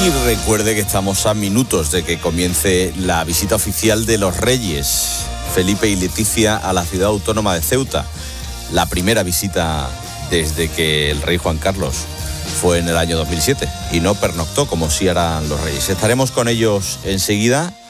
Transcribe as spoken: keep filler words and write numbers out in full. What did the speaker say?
Y recuerde que estamos a minutos de que comience la visita oficial de los Reyes, Felipe y Leticia, a la ciudad autónoma de Ceuta. La primera visita desde que el rey Juan Carlos fue en el año dos mil siete y no pernoctó como sí harán los Reyes. Estaremos con ellos enseguida